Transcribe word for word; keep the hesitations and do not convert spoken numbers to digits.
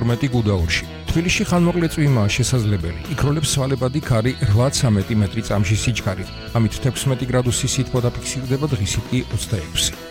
თორმეტი გუდაურში. თბილისში ხანმოკლე წვიმაა შესაძლებელი. იქროლებს სვალებადი ქარი რვა ცამეტი მეტრი წამში სიჩქარით. ამით თექვსმეტი გრადუსი სითბო დაფიქსირდება, დღისით კი ოცდაექვსი.